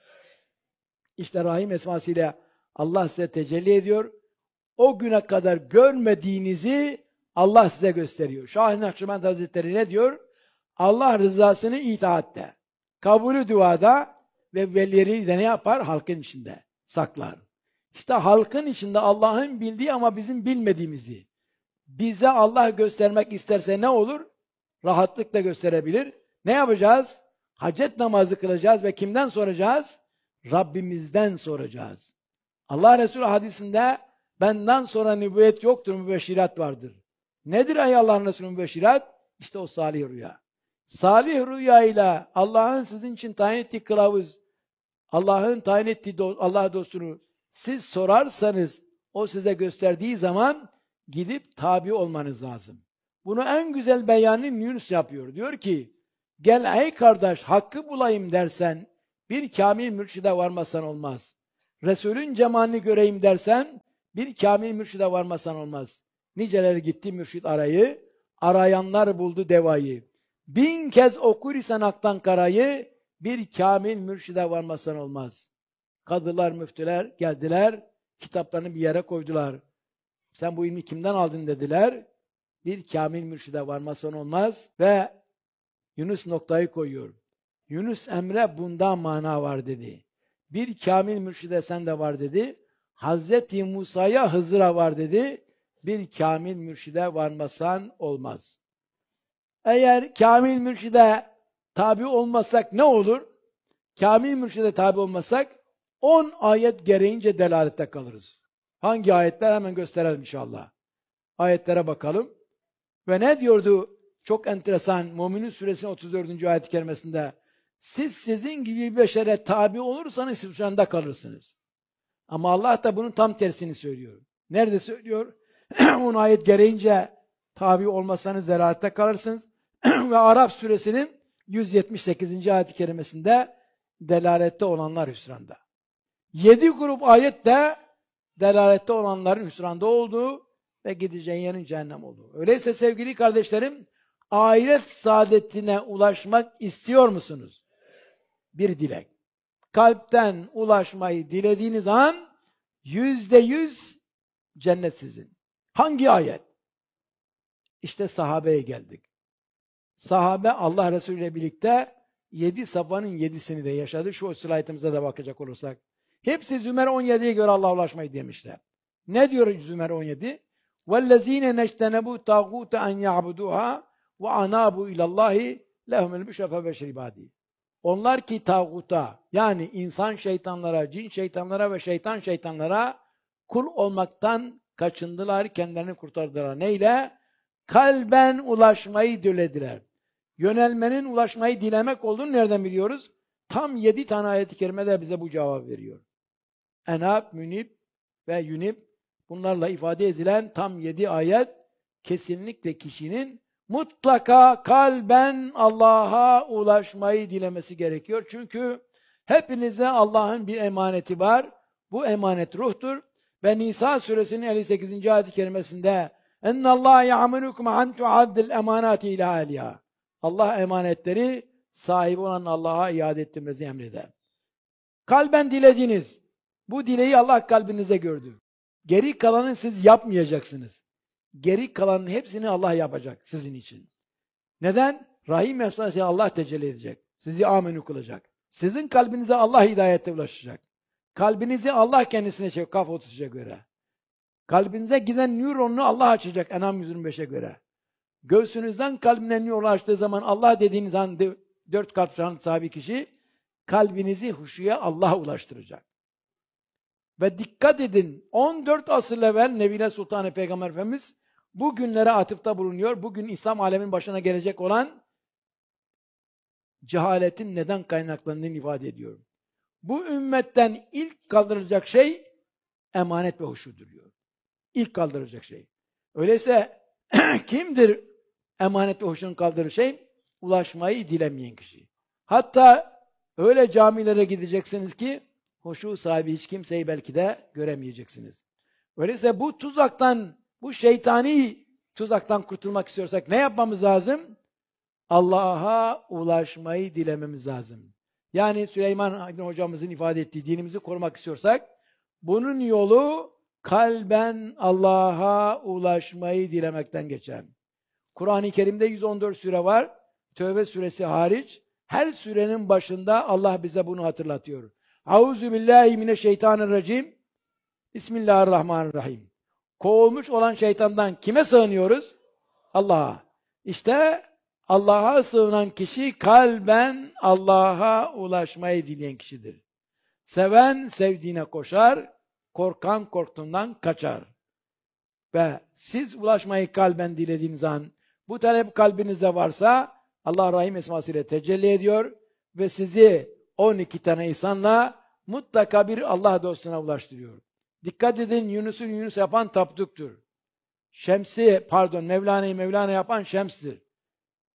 İşte Rahim esmasıyla Allah size tecelli ediyor. O güne kadar görmediğinizi Allah size gösteriyor. Şah-ı Nakşibend Hazretleri ne diyor? Allah rızasını itaatte, kabulü duada ve velileri de ne yapar? Halkın içinde saklar. İşte halkın içinde Allah'ın bildiği ama bizim bilmediğimizi bize Allah göstermek isterse ne olur? Rahatlıkla gösterebilir. Ne yapacağız? Hacet namazı kılacağız ve kimden soracağız? Rabbimizden soracağız. Allah Resulü hadisinde benden sonra nübüvvet yoktur, mübeşşirat vardır. Nedir ey Allah'ın Resulü mübeşşirat? İşte o salih rüya. Salih rüya ile Allah'ın sizin için tayin ettiği kılavuz, Allah'ın tayin ettiği do- Allah dostunu siz sorarsanız, o size gösterdiği zaman gidip tabi olmanız lazım. Bunu en güzel beyanını Yunus yapıyor. Diyor ki, Gel ey kardeş hakkı bulayım dersen bir kamil mürşide varmasan olmaz. Resulün cemalini göreyim dersen bir kamil mürşide varmasan olmaz. Niceler gitti mürşid arayı, arayanlar buldu devayı. Bin kez okur isen aktan karayı, bir kamil mürşide varmasan olmaz. Kadılar, müftüler geldiler, kitaplarını bir yere koydular. Sen bu ilmi kimden aldın dediler. Bir kamil mürşide varmasan olmaz ve Yunus noktayı koyuyor. Yunus Emre bundan mana var dedi. Bir kamil mürşide sende var dedi. Hazreti Musa'ya Hızır'a var dedi. Bir kamil mürşide varmasan olmaz. Eğer kamil mürşide tabi olmasak ne olur? Kamil mürşide tabi olmasak on ayet gereğince delalette kalırız. Hangi ayetler hemen gösterelim inşallah. Ayetlere bakalım. Ve ne diyordu? Çok enteresan. Mü'minin suresinin otuz dördüncü ayet-i kerimesinde siz sizin gibi bir beşere tabi olursanız siz hüsranda kalırsınız. Ama Allah da bunun tam tersini söylüyor. Nerede söylüyor? on ayet gereğince tabi olmasanız delalette kalırsınız. Ve Araf suresinin yüz yetmiş sekizinci ayet-i kerimesinde delalette olanlar hüsranda. Yedi grup ayette delalette olanların hüsranda olduğu ve gideceğin yerin cehennem olduğu. Öyleyse sevgili kardeşlerim, ahiret saadetine ulaşmak istiyor musunuz? Bir dilek. Kalpten ulaşmayı dilediğiniz an yüzde yüz cennet sizin. Hangi ayet? İşte sahabeye geldik. Sahabe Allah Resulü ile birlikte yedi safanın yedisini de yaşadı. Şu slaytımıza da bakacak olursak. Hepsi Zümer on yediye göre Allah'a ulaşmayı demişler. Ne diyor Zümer on yedi? وَالَّذ۪ينَ نَجْتَنَبُوا تَاغُوتَ اَنْ يَعْبُدُوهَا وَاَنَابُوا اِلَى اللّٰهِ لَهُمُ الْمُشَفَ بَشْرِ بَادِي. Onlar ki tağuta, yani insan şeytanlara, cin şeytanlara ve şeytan şeytanlara kul olmaktan kaçındılar, kendilerini kurtardılar. Neyle? Kalben ulaşmayı dilediler. Yönelmenin ulaşmayı dilemek olduğunu nereden biliyoruz? Tam yedi tane ayet-i kerimede bize bu cevap veriyor. Enab, Münib ve Yunib, bunlarla ifade edilen tam yedi ayet kesinlikle kişinin mutlaka kalben Allah'a ulaşmayı dilemesi gerekiyor. Çünkü hepinize Allah'ın bir emaneti var. Bu emanet ruhtur. Ve Nisa suresinin elli sekizinci ayet-i kerimesinde اَنَّ اللّٰهَ يَعْمَنُكُمْ عَنْ تُعَدِّ الْاَمَانَاتِ اِلَى اَهْلِهَا. Allah emanetleri sahibi olan Allah'a iade ettirmenizi emreder. Kalben dilediğiniz, bu dileği Allah kalbinize gördü. Geri kalanını siz yapmayacaksınız. Geri kalanın hepsini Allah yapacak sizin için. Neden? Rahim mesajı Allah tecelli edecek. Sizi amenü kılacak. Sizin kalbinize Allah hidayete ulaşacak. Kalbinizi Allah kendisine çekecek, Kaf otuz üçe göre. Kalbinize giden nöronunu Allah açacak En'am yüz yirmi beşe göre. Göğsünüzden kalbine nöron açtığı zaman Allah dediğiniz an dört kalp sahibi kişi kalbinizi huşuya Allah'a ulaştıracak. Ve dikkat edin, on dört asır evvel Nebile Sultanı Peygamber Efendimiz bu günlere atıfta bulunuyor. Bugün İslam alemin başına gelecek olan cehaletin neden kaynaklandığını ifade ediyor. Bu ümmetten ilk kaldırılacak şey emanet ve huşudur diyor. İlk kaldırılacak şey. Öyleyse kimdir emanet ve huşunun kaldırıcı şey? Ulaşmayı dilemeyen kişi. Hatta öyle camilere gideceksiniz ki huşu sahibi hiç kimseyi belki de göremeyeceksiniz. Öyleyse bu tuzaktan, bu şeytani tuzaktan kurtulmak istiyorsak ne yapmamız lazım? Allah'a ulaşmayı dilememiz lazım. Yani Süleyman İbni hocamızın ifade ettiği dinimizi korumak istiyorsak bunun yolu kalben Allah'a ulaşmayı dilemekten geçer. Kur'an-ı Kerim'de yüz on dört sure var. Tövbe suresi hariç her surenin başında Allah bize bunu hatırlatıyor. Auzu billahi mineşşeytanirracim. Bismillahirrahmanirrahim. Kovulmuş olan şeytandan kime sığınıyoruz? Allah'a. İşte Allah'a sığınan kişi kalben Allah'a ulaşmayı dileyen kişidir. Seven sevdiğine koşar, korkan korktuğundan kaçar. Ve siz ulaşmayı kalben dilediğiniz an, bu talep kalbinizde varsa Allah Rahim esmasıyla tecelli ediyor ve sizi on iki tane insanla mutlaka bir Allah dostuna ulaştırıyor. Dikkat edin, Yunus'un Yunus yapan Tapduk'tur. Şems'i, pardon Mevlana'yı Mevlana yapan Şems'tir.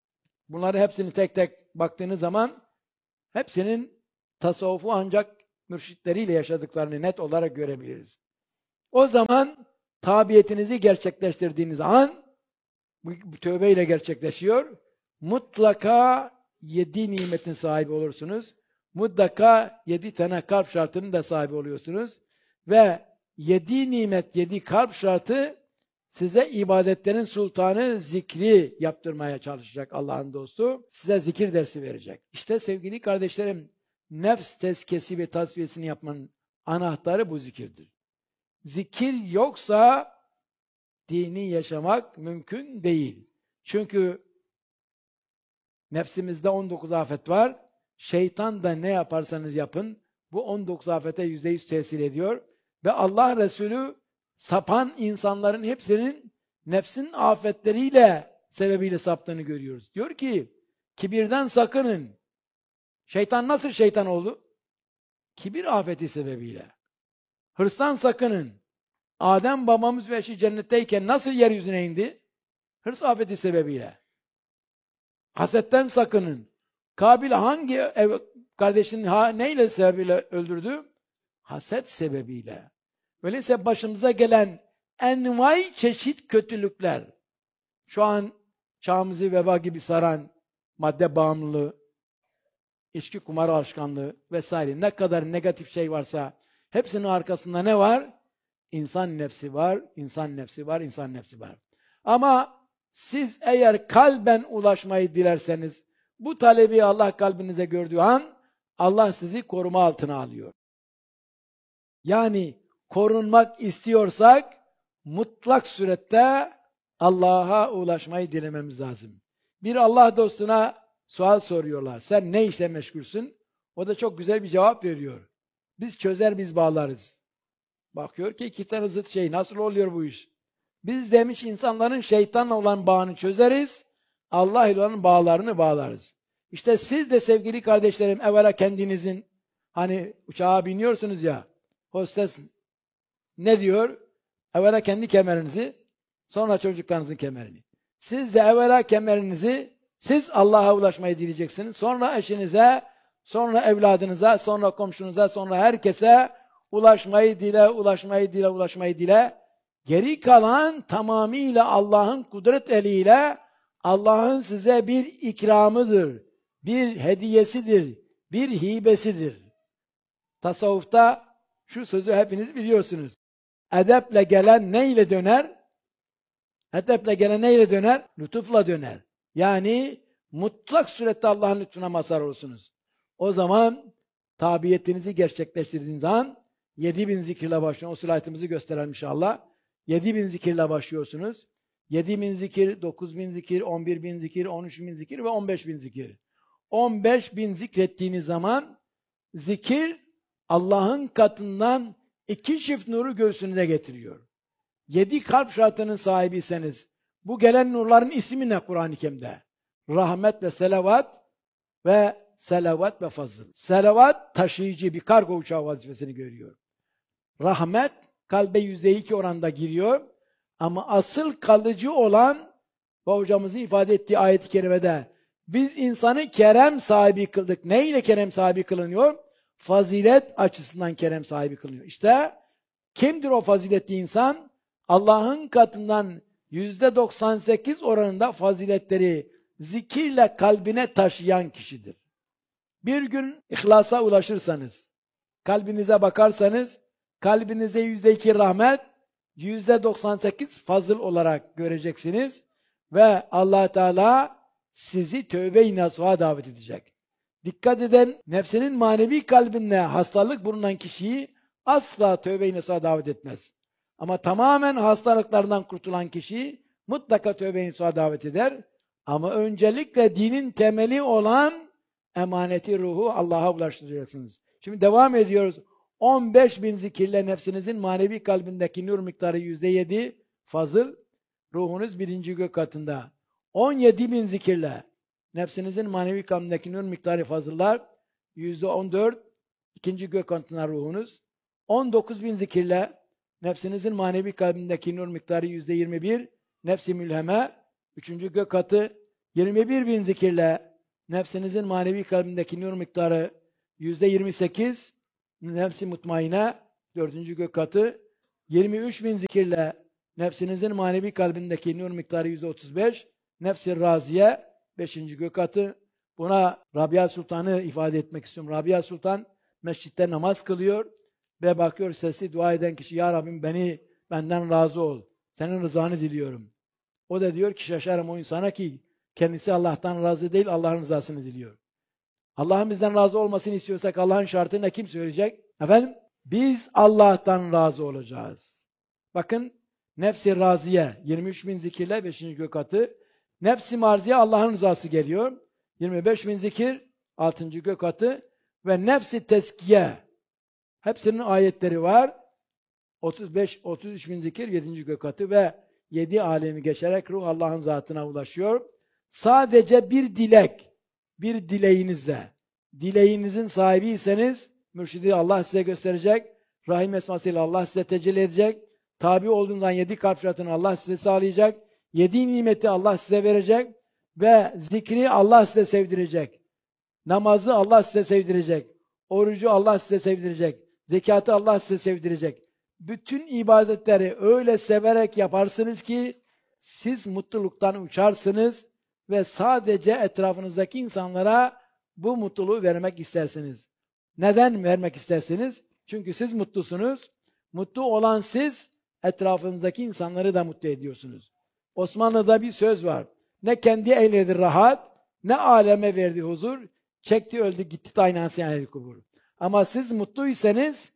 Bunları hepsini tek tek baktığınız zaman hepsinin tasavvufu ancak mürşitleriyle yaşadıklarını net olarak görebiliriz. O zaman tabiyetinizi gerçekleştirdiğiniz an, bu tövbeyle gerçekleşiyor, mutlaka yedi nimetin sahibi olursunuz. Mutlaka yedi tane kalp şartının da sahibi oluyorsunuz. Ve yedi nimet, yedi kalp şartı size ibadetlerin sultanı zikri yaptırmaya çalışacak Allah'ın dostu. Size zikir dersi verecek. İşte sevgili kardeşlerim, nefs tezkiyesi ve tasfiyesini yapmanın anahtarı bu zikirdir. Zikir yoksa dini yaşamak mümkün değil. Çünkü nefsimizde on dokuz afet var. Şeytan da ne yaparsanız yapın, bu on dokuz afete yüzde yüz tesir ediyor. Ve Allah Resulü sapan insanların hepsinin nefsin afetleriyle sebebiyle saptığını görüyoruz. Diyor ki, kibirden sakının. Şeytan nasıl şeytan oldu? Kibir afeti sebebiyle. Hırstan sakının. Adem babamız ve eşi cennetteyken nasıl yeryüzüne indi? Hırs afeti sebebiyle. Hasetten sakının. Kabil hangi ev, kardeşinin ha, neyle sebebiyle öldürdü? Haset sebebiyle. Öyleyse başımıza gelen envai çeşit kötülükler, şu an çağımızı veba gibi saran madde bağımlılığı, içki kumar alışkanlığı vesaire, ne kadar negatif şey varsa hepsinin arkasında ne var? İnsan nefsi var, insan nefsi var, insan nefsi var. Ama siz eğer kalben ulaşmayı dilerseniz, bu talebi Allah kalbinize gördüğü an, Allah sizi koruma altına alıyor. Yani korunmak istiyorsak, mutlak surette Allah'a ulaşmayı dilememiz lazım. Bir Allah dostuna sual soruyorlar. Sen ne işle meşgulsün? O da çok güzel bir cevap veriyor. Biz çözer, biz bağlarız. Bakıyor ki iki tane zıt şey. Nasıl oluyor bu iş? Biz demiş insanların şeytanla olan bağını çözeriz. Allah ile olan bağlarını bağlarız. İşte siz de sevgili kardeşlerim, evvela kendinizin, hani uçağa biniyorsunuz ya, hostes ne diyor? Evvela kendi kemerinizi, sonra çocuklarınızın kemerini. Siz de evvela kemerinizi, siz Allah'a ulaşmayı dileyeceksiniz. Sonra eşinize, sonra evladınıza, sonra komşunuza, sonra herkese ulaşmayı dile, ulaşmayı dile, ulaşmayı dile. Geri kalan tamamıyla Allah'ın kudret eliyle, Allah'ın size bir ikramıdır, bir hediyesidir, bir hibesidir. Tasavvufta şu sözü hepiniz biliyorsunuz. Edeple gelen neyle döner? Edeple gelen neyle döner? Lütufla döner. Yani mutlak surette Allah'ın lütfuna mazhar olursunuz. O zaman tabiyetinizi gerçekleştirdiğiniz zaman yedi bin zikirle başlıyor. O slaytımızı gösterelim inşallah. yedi bin zikirle başlıyorsunuz. yedi bin zikir, dokuz bin zikir, on bir bin zikir, on üç bin zikir ve on beş bin zikir. on beş bin zikrettiğiniz zaman zikir Allah'ın katından iki çift nuru göğsünüze getiriyor. Yedi kalp şartının sahibiyseniz, bu gelen nurların ismi ne Kur'an-ı Kerim'de? Rahmet ve selavat ve selavat ve fazıl. Selavat taşıyıcı bir kargo uçağı vazifesini görüyor. Rahmet kalbe yüzde iki oranda giriyor. Ama asıl kalıcı olan, bu hocamızın ifade ettiği ayet-i kerimede, biz insanı kerem sahibi kıldık. Ne ile kerem sahibi kılınıyor? Fazilet açısından kerem sahibi kılınıyor. İşte kimdir o faziletli insan? Allah'ın katından yüzde doksan sekiz oranında faziletleri zikirle kalbine taşıyan kişidir. Bir gün ihlasa ulaşırsanız, kalbinize bakarsanız, kalbinize yüzde iki rahmet, yüzde doksan sekiz fazıl olarak göreceksiniz ve Allah Teala sizi tövbe-i nasuha davet edecek. Dikkat edin, nefsinin manevi kalbinde hastalık bulunan kişiyi asla tövbe-i nasuha davet etmez. Ama tamamen hastalıklardan kurtulan kişi mutlaka tövbe-i nasuha davet eder. Ama öncelikle dinin temeli olan emaneti ruhu Allah'a ulaştıracaksınız. Şimdi devam ediyoruz. on beş bin zikirle nefsinizin manevi kalbindeki nur miktarı yüzde yedi fazıl, ruhunuz birinci gök katında. on yedi bin zikirle nefsinizin manevi kalbindeki nur miktarı fazıllar yüzde on dört, ikinci gök katında ruhunuz. on dokuz bin zikirle nefsinizin manevi kalbindeki nur miktarı yüzde yirmi bir, nefsi mülheme, üçüncü gök katı. yirmi bir bin zikirle nefsinizin manevi kalbindeki nur miktarı yüzde yirmi sekiz, nefsi mutmaine dördüncü gök katı. yirmi üç bin zikirle nefsinizin manevi kalbindeki nur miktarı yüzde otuz beş, nefsi raziye beşinci gök katı. Buna Rabia Sultan'ı ifade etmek istiyorum. Rabia Sultan mescitte namaz kılıyor ve bakıyor sesli dua eden kişi, ya Rabbim beni benden razı ol. Senin rızanı diliyorum. O da diyor ki şaşarım o insana ki kendisi Allah'tan razı değil, Allah'ın rızasını diliyor. Allah'ın bizden razı olmasını istiyorsak Allah'ın şartını ne kim söyleyecek? Efendim? Biz Allah'tan razı olacağız. Bakın nefsi raziye yirmi üç bin zikirle beşinci gök katı. Nefsi marziye Allah'ın rızası geliyor. yirmi beş bin zikir altıncı gök katı ve nefsi teskiye hepsinin ayetleri var. otuz beş otuz üç bin zikir yedinci gök katı ve yedi alemi geçerek ruh Allah'ın zatına ulaşıyor. Sadece bir dilek, bir dileğinizle, dileğinizin sahibiyseniz mürşidi Allah size gösterecek, Rahim esmasıyla Allah size tecelli edecek, tabi olduğundan yedi kalp şartını Allah size sağlayacak, yedi nimeti Allah size verecek ve zikri Allah size sevdirecek, namazı Allah size sevdirecek, orucu Allah size sevdirecek, zekatı Allah size sevdirecek. Bütün ibadetleri öyle severek yaparsınız ki siz mutluluktan uçarsınız ve sadece etrafınızdaki insanlara bu mutluluğu vermek istersiniz. Neden vermek istersiniz? Çünkü siz mutlusunuz. Mutlu olan siz etrafınızdaki insanları da mutlu ediyorsunuz. Osmanlı'da bir söz var. Ne kendi eyledi rahat, ne aleme verdi huzur, çekti öldü gitti taynası yani kubur. Ama siz mutluysanız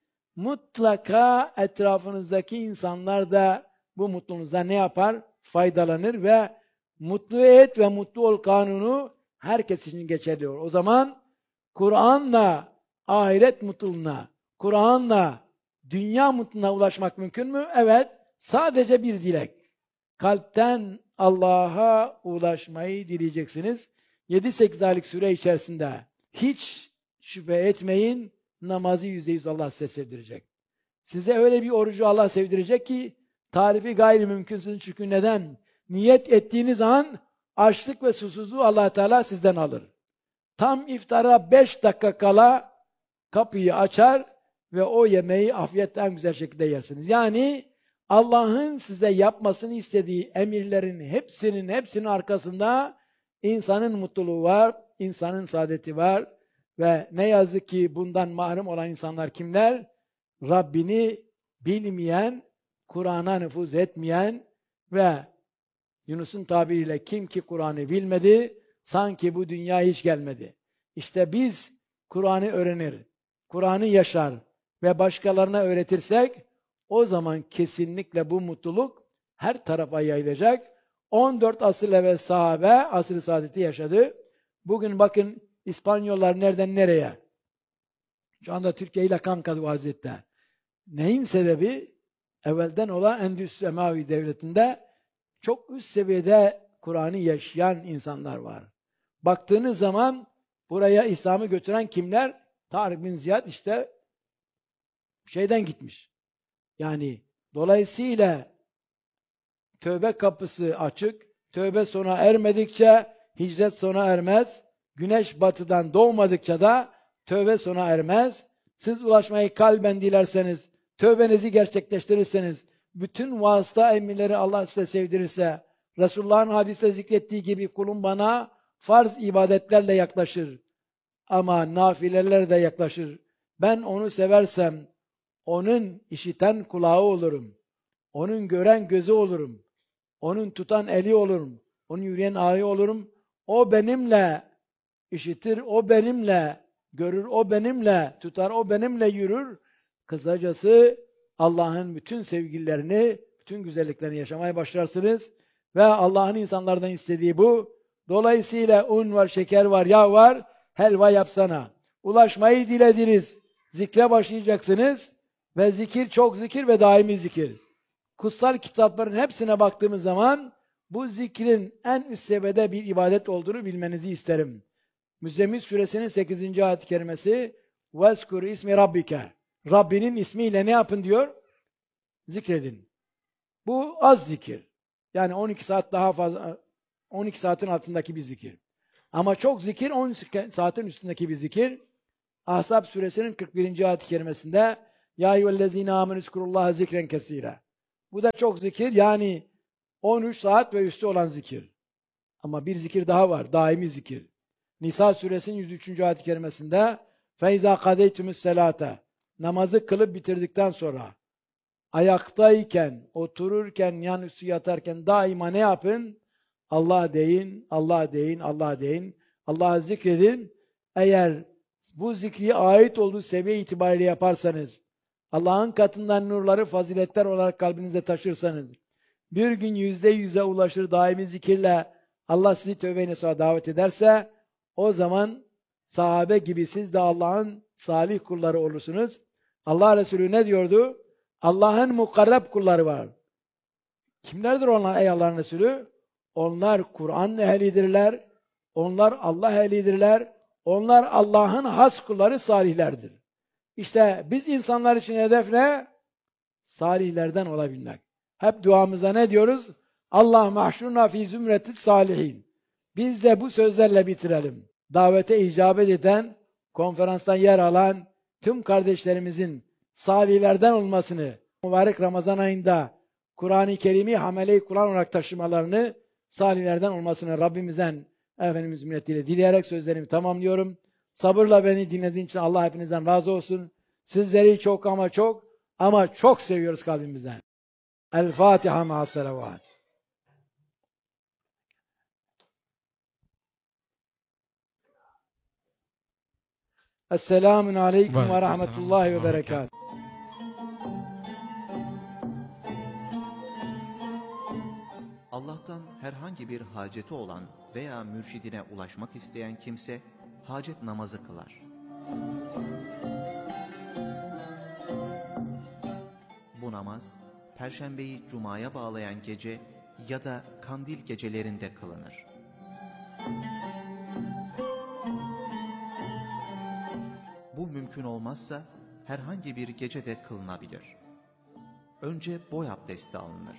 mutlaka etrafınızdaki insanlar da bu mutluluğunuzdan ne yapar? Faydalanır ve mutlu et ve mutlu ol kanunu herkes için geçerli olur. O zaman Kur'an'la ahiret mutluluğuna, Kur'an'la dünya mutluluğuna ulaşmak mümkün mü? Evet. Sadece bir dilek. Kalpten Allah'a ulaşmayı dileyeceksiniz. yedi sekiz aylık süre içerisinde hiç şüphe etmeyin, namazı yüzde yüz Allah size sevdirecek. Size öyle bir orucu Allah sevdirecek ki tarifi gayri mümkünsün. Çünkü neden? Niyet ettiğiniz an açlık ve susuzluğu Allah Teala sizden alır. Tam iftara beş dakika kala kapıyı açar ve o yemeği afiyetle en güzel şekilde yersiniz. Yani Allah'ın size yapmasını istediği emirlerin hepsinin hepsinin arkasında insanın mutluluğu var, insanın saadeti var ve ne yazık ki bundan mahrum olan insanlar kimler? Rabbini bilmeyen, Kur'an'a nüfuz etmeyen ve Yunus'un tabiriyle kim ki Kur'an'ı bilmedi, sanki bu dünya hiç gelmedi. İşte biz Kur'an'ı öğrenir, Kur'an'ı yaşar ve başkalarına öğretirsek, o zaman kesinlikle bu mutluluk her tarafa yayılacak. on dört asır evvel sahabe asr-ı saadeti yaşadı. Bugün bakın İspanyollar nereden nereye? Şu anda Türkiye ile kanka vaziyette. Neyin sebebi? Evvelden olan Endülüs Emevi devletinde çok üst seviyede Kur'an'ı yaşayan insanlar var. Baktığınız zaman buraya İslam'ı götüren kimler? Tarık bin Ziyad işte şeyden gitmiş. Yani dolayısıyla tövbe kapısı açık. Tövbe sona ermedikçe hicret sona ermez. Güneş batıdan doğmadıkça da tövbe sona ermez. Siz ulaşmayı kalben dilerseniz, tövbenizi gerçekleştirirseniz, bütün vasıta emirleri Allah size sevdirirse, Resulullah'ın hadiste zikrettiği gibi kulum bana farz ibadetlerle yaklaşır. Ama nafilelerle de yaklaşır. Ben onu seversem, onun işiten kulağı olurum. Onun gören gözü olurum. Onun tutan eli olurum. Onun yürüyen ayağı olurum. O benimle işitir, o benimle görür, o benimle tutar, o benimle yürür. Kısacası Allah'ın bütün sevgililerini, bütün güzelliklerini yaşamaya başlarsınız. Ve Allah'ın insanlardan istediği bu. Dolayısıyla un var, şeker var, yağ var, helva yapsana. Ulaşmayı dilediniz. Zikre başlayacaksınız. Ve zikir çok zikir ve daimi zikir. Kutsal kitapların hepsine baktığımız zaman bu zikrin en üst seviyede bir ibadet olduğunu bilmenizi isterim. Müzzemmil suresinin sekizinci ayet-i kerimesi وَذْكُرْ ismi rabbike. Rabbinin ismiyle ne yapın diyor? Zikredin. Bu az zikir. Yani on iki saat daha fazla on iki saatin altındaki bir zikir. Ama çok zikir on saatin üstündeki bir zikir. Ahzab suresinin kırk birinci ayet-i kerimesinde Ya eyyühellezine amenü zkurullaha zikren kesire. Bu da çok zikir, yani on üç saat ve üstü olan zikir. Ama bir zikir daha var, daimi zikir. Nisa suresinin yüz üçüncü ayet-i kerimesinde Feyza kadeytümüs selate. Namazı kılıp bitirdikten sonra ayaktayken, otururken, yan üstü yatarken daima ne yapın? Allah deyin, Allah deyin, Allah deyin. Allah'ı zikredin. Eğer bu zikri ait olduğu seviye itibariyle yaparsanız, Allah'ın katından nurları, faziletler olarak kalbinize taşırsanız, bir gün yüzde yüze ulaşır daimi zikirle Allah sizi tövbe-i nasuha davet ederse, o zaman sahabe gibi siz de Allah'ın salih kulları olursunuz. Allah Resulü ne diyordu? Allah'ın mukarreb kulları var. Kimlerdir onlar ey Allah'ın Resulü? Onlar Kur'an ehlidirler. Onlar Allah ehlidirler. Onlar Allah'ın has kulları, salihlerdir. İşte biz insanlar için hedef ne? Salihlerden olabilmek. Hep duamıza ne diyoruz? Allah mahşurna fi zümretit salihin. Biz de bu sözlerle bitirelim. Davete icabet eden, konferanstan yer alan tüm kardeşlerimizin salihlerden olmasını, mübarek Ramazan ayında Kur'an-ı Kerim'i hamele-i Kur'an olarak taşımalarını, salihlerden olmasını Rabbimizden Efendimiz minnetiyle dileyerek sözlerimi tamamlıyorum. Sabırla beni dinlediğin için Allah hepinizden razı olsun. Sizleri çok ama çok ama çok seviyoruz kalbimizden. El Fatiha ma'as salavat. Esselamun aleyküm ve rahmetullahi ve berekatuhu. Allah'tan herhangi bir haceti olan veya mürşidine ulaşmak isteyen kimse hacet namazı kılar. Bu namaz, Perşembeyi Cuma'ya bağlayan gece ya da kandil gecelerinde kılınır. Bu mümkün olmazsa herhangi bir gecede kılınabilir. Önce boy abdesti alınır.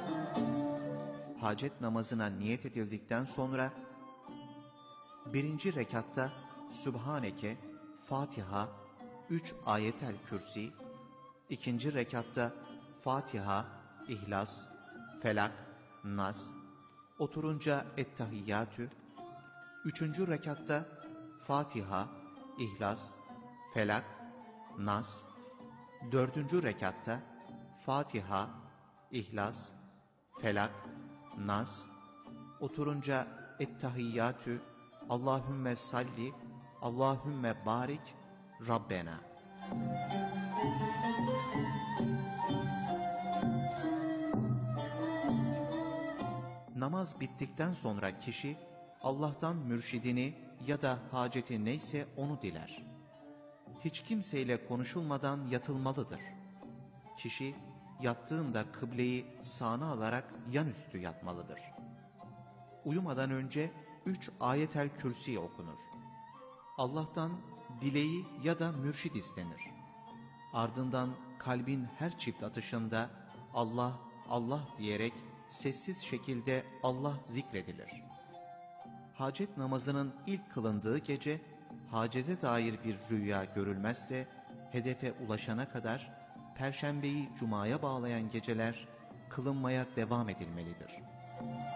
Hacet namazına niyet edildikten sonra birinci rekatta Sübhaneke, Fatiha, üç ayetel kürsi, ikinci rekatta Fatiha, İhlas, Felak, Nas, oturunca Ettehiyyatü, üçüncü rekatta Fatiha, İhlas, Felak, Nas, dördüncü rekatta Fatiha, İhlas, Felak, Nas, oturunca Ettehiyyatü, Allahümme salli, Allahümme barik, Rabbena. Namaz bittikten sonra kişi Allah'tan mürşidini ya da haceti neyse onu diler. Hiç kimseyle konuşulmadan yatılmalıdır. Kişi yattığında kıbleyi sağına alarak yanüstü yatmalıdır. Uyumadan önce üç ayetel kürsi okunur. Allah'tan dileği ya da mürşid istenir. Ardından kalbin her çift atışında Allah, Allah diyerek sessiz şekilde Allah zikredilir. Hacet namazının ilk kılındığı gece, hacete dair bir rüya görülmezse, hedefe ulaşana kadar Perşembeyi Cuma'ya bağlayan geceler kılınmaya devam edilmelidir.